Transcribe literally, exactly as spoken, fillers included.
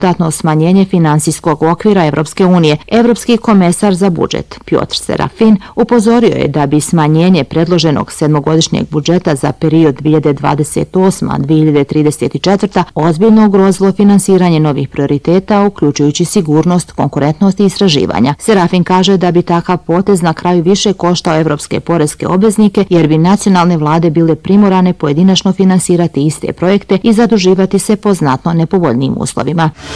dodatno smanjenje finansijskog okvira Evropske unije. Evropski komesar za budžet Piotr Serafin upozorio je da bi smanjenje predloženog sedmogodišnjeg budžeta za period dvije hiljade dvadeset osma do dvije hiljade trideset četvrta ozbiljno ugrozilo finansiranje novih prioriteta, uključujući sigurnost, konkurentnost i istraživanja. Serafin kaže da bi takav potez na kraju više koštao evropske poreske obveznike, jer bi nacionalne vlade bile primorane pojedinačno finansirati iste projekte i zaduživati se po znatno nepovoljnijim uslovima.